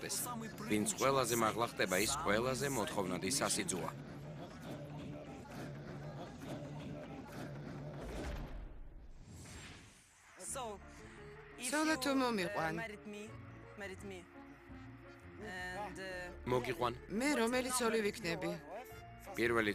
გადაწყვეტეს. ვინც ყველაზე მაღლა ხდება, ის ყველაზე მოთხოვნადი სასიძუა. ცოლა თუ მომიყვან. მოგიყვან. მე რომელი ცოლი ვიქნები? პირველი